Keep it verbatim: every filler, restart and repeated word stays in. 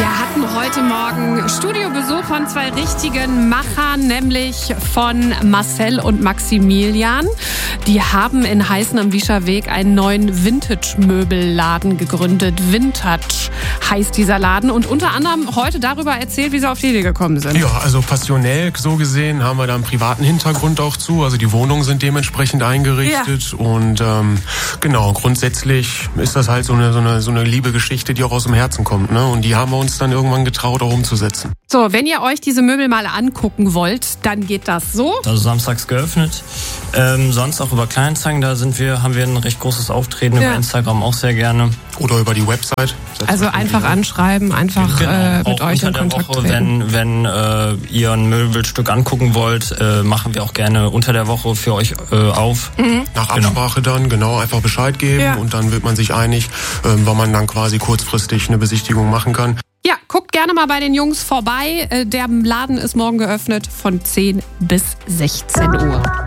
Wir hatten heute Morgen Studiobesuch von zwei richtigen Machern, nämlich von Marcel und Maximilian. Die haben in Heißen am Wiescher Weg einen neuen Vintage-Möbelladen gegründet. Vintage heißt dieser Laden und unter anderem heute darüber erzählt, wie sie auf die Idee gekommen sind. Ja, also passionell so gesehen haben wir da einen privaten Hintergrund auch zu. Also die Wohnungen sind dementsprechend eingerichtet. Ja. Und ähm, genau, grundsätzlich ist das halt so eine, so eine so eine liebe Geschichte, die auch aus dem Herzen kommt, ne? Und die haben wir uns dann irgendwann getraut, auch umzusetzen. So, wenn ihr euch diese Möbel mal angucken wollt, dann geht das so. Also samstags geöffnet. Ähm, sonst auch über Kleinanzeigen, da sind wir, haben wir ein recht großes Auftreten, ja. Über Instagram auch sehr gerne. Oder über die Website. Also einfach anschreiben, einfach genau, äh, mit auch euch in unter der Kontakt Woche, treten. wenn, wenn äh, ihr ein Möbelstück angucken wollt, äh, machen wir auch gerne unter der Woche für euch äh, auf. Mhm. Nach Absprache genau. dann, genau, einfach Bescheid geben, ja. Und dann wird man sich einig, äh, wann man dann quasi kurzfristig eine Besichtigung machen kann. Ja, guckt gerne mal bei den Jungs vorbei. Der Laden ist morgen geöffnet von zehn bis sechzehn Uhr.